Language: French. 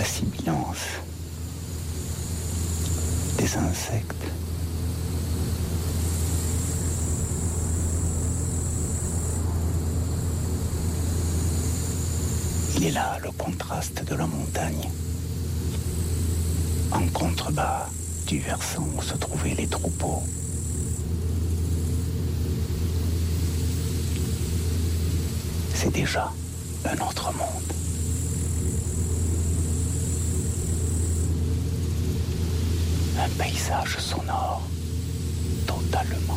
sibilance des insectes. Il est là le contraste de la montagne, en contrebas du versant où se trouvaient les troupeaux. C'est déjà un autre monde. Un paysage sonore totalement